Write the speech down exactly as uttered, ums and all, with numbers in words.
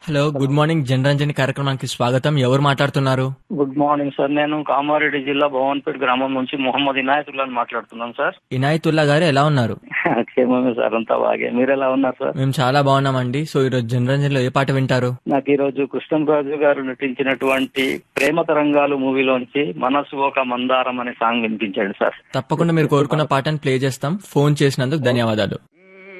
Hello, good morning. Janaranjani కార్యక్రమానికి స్వాగతం. ఎవరు మాట్లాడుతున్నారు? Good morning sir. నేను కామారెడ్డి జిల్లా భవన్పేట గ్రామం నుంచి మొహమ్మద్ ఇనాయతుల్లా మాట్లాడుతున్నాను సార్. ఇనాయతుల్లా గారు ఎలా ఉన్నారు? క్షేమమే సార్, అంతా బాగే. మీరు ఎలా ఉన్నారు సార్? మేము చాలా బాగున్నామండి. సో ఈ రోజు జనరంజన్లో ఏ పాట వింటారు? నాకు ఈ రోజు కృష్ణంరాజు గారు నటించినటువంటి ప్రేమ తరంగాలు మూవీలోంచి మనసు ఒక మందారం అనే సాంగ్ వినిపించండి సార్. తప్పకుండా మీరు కోరుకున్న పాటను ప్లే చేస్తాం. ఫోన్ చేసినందుకు ధన్యవాదాలు.